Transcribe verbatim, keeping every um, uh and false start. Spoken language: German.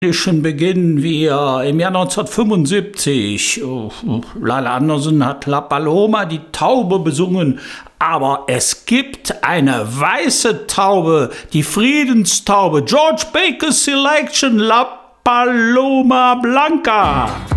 beginnen wir im Jahr neunzehnhundertfünfundsiebzig. Lala Anderson hat La Paloma, die Taube, besungen. Aber es gibt eine weiße Taube, die Friedenstaube. George Baker's Selection, La Paloma Blanca.